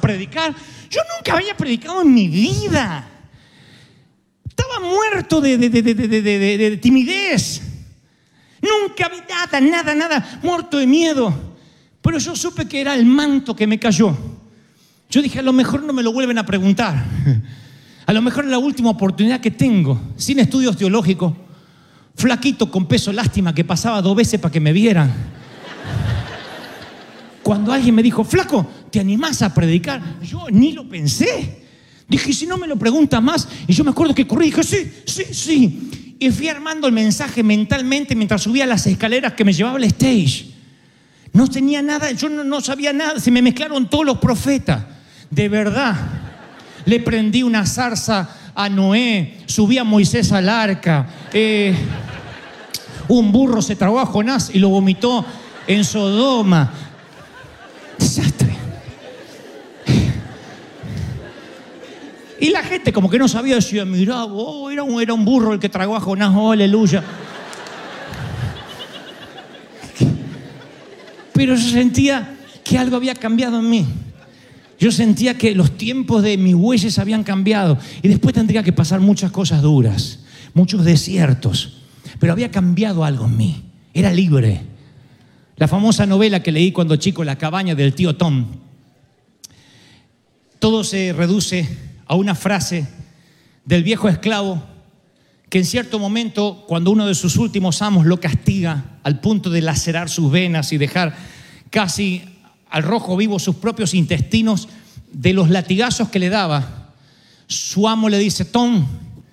predicar. Yo nunca había predicado en mi vida. Estaba muerto de timidez. Nunca vi nada, muerto de miedo. Pero yo supe que era el manto que me cayó. Yo dije, a lo mejor no me lo vuelven a preguntar. A lo mejor es la última oportunidad que tengo, sin estudios teológicos, flaquito, con peso, lástima, que pasaba 2 veces para que me vieran. Cuando alguien me dijo, flaco, ¿te animás a predicar? Yo ni lo pensé. Dije, si no me lo preguntas más. Y yo me acuerdo que corrí y dije, sí. Y fui armando el mensaje mentalmente mientras subía las escaleras que me llevaba al stage. No tenía nada, yo no sabía nada. Se me mezclaron todos los profetas. De verdad. Le prendí una zarza a Noé. Subí a Moisés al arca. Un burro se tragó a Jonás y lo vomitó en Sodoma. Desastre. Y la gente como que no sabía, decía, mirá, era un burro el que tragó a Jonás, oh, aleluya. Pero yo sentía que algo había cambiado en mí. Yo sentía que los tiempos de mis bueyes habían cambiado. Y después tendría que pasar muchas cosas duras, muchos desiertos. Pero había cambiado algo en mí. Era libre. La famosa novela que leí cuando chico, La cabaña del tío Tom. Todo se reduce a una frase del viejo esclavo que en cierto momento, cuando uno de sus últimos amos lo castiga al punto de lacerar sus venas y dejar casi al rojo vivo sus propios intestinos de los latigazos que le daba, su amo le dice, Tom,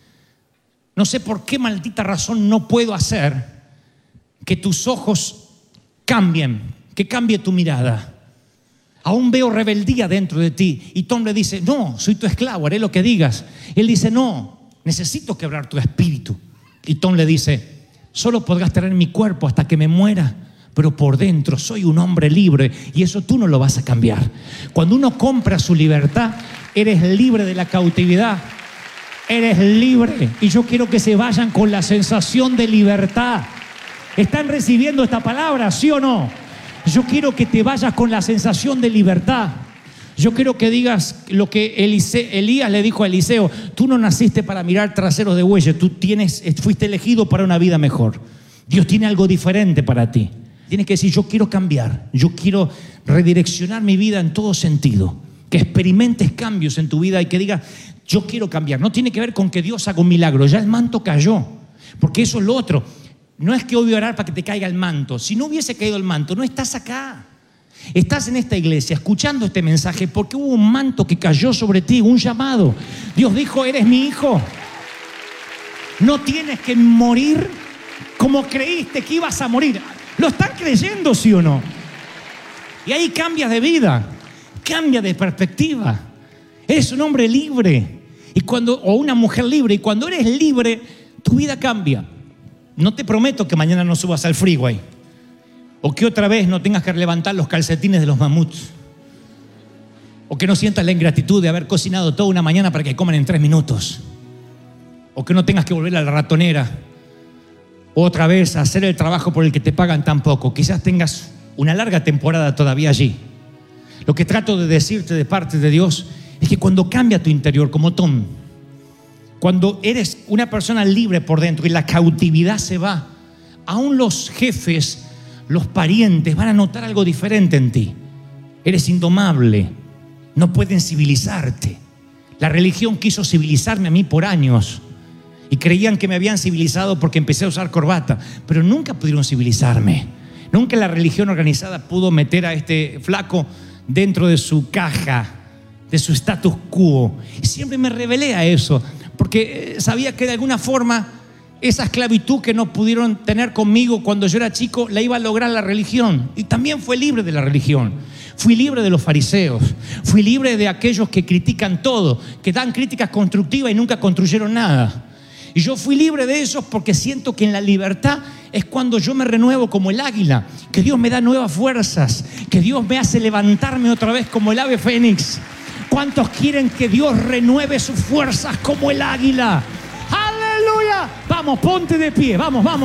no sé por qué maldita razón no puedo hacer que tus ojos cambien, que cambie tu mirada. Aún veo rebeldía dentro de ti. Y Tom le dice, no, soy tu esclavo, haré lo que digas. Y él dice, no, necesito quebrar tu espíritu. Y Tom le dice, solo podrás tener mi cuerpo hasta que me muera, pero por dentro soy un hombre libre y eso tú no lo vas a cambiar. Cuando uno compra su libertad, eres libre de la cautividad. Eres libre. Y yo quiero que se vayan con la sensación de libertad. ¿Están recibiendo esta palabra, sí o no? Yo quiero que te vayas con la sensación de libertad. Yo quiero que digas lo que Elías le dijo a Eliseo. Tú no naciste para mirar traseros de bueyes. Tú fuiste elegido para una vida mejor. Dios tiene algo diferente para ti. Tienes que decir, yo quiero cambiar. Yo quiero redireccionar mi vida en todo sentido. Que experimentes cambios en tu vida y que digas, yo quiero cambiar. No tiene que ver con que Dios haga un milagro. Ya el manto cayó. Porque eso es lo otro. No es que hoy voy a orar para que te caiga el manto. Si no hubiese caído el manto, no estás acá. Estás en esta iglesia escuchando este mensaje porque hubo un manto que cayó sobre ti, un llamado. Dios dijo, eres mi hijo. No tienes que morir como creíste que ibas a morir. ¿Lo están creyendo, sí o no? Y ahí cambias de vida, cambia de perspectiva. Eres un hombre libre o una mujer libre. Y cuando eres libre, tu vida cambia. No te prometo que mañana no subas al freeway o que otra vez no tengas que levantar los calcetines de los mamuts o que no sientas la ingratitud de haber cocinado toda una mañana para que coman en 3 minutos o que no tengas que volver a la ratonera otra vez a hacer el trabajo por el que te pagan tan poco. Quizás tengas una larga temporada todavía allí. Lo que trato de decirte de parte de Dios es que cuando cambia tu interior, como Tom, cuando eres una persona libre por dentro y la cautividad se va, aún los jefes, los parientes van a notar algo diferente en ti. Eres indomable, no pueden civilizarte. La religión quiso civilizarme a mí por años y creían que me habían civilizado porque empecé a usar corbata, pero nunca pudieron civilizarme. Nunca la religión organizada pudo meter a este flaco dentro de su caja, de su status quo. Y siempre me rebelé a eso, porque sabía que de alguna forma esa esclavitud que no pudieron tener conmigo cuando yo era chico la iba a lograr la religión. Y también fui libre de la religión. Fui libre de los fariseos. Fui libre de aquellos que critican todo, que dan críticas constructivas y nunca construyeron nada. Y yo fui libre de esos porque siento que en la libertad es cuando yo me renuevo como el águila, que Dios me da nuevas fuerzas, que Dios me hace levantarme otra vez como el ave fénix. ¿Cuántos quieren que Dios renueve sus fuerzas como el águila? ¡Aleluya! Vamos, ponte de pie, vamos.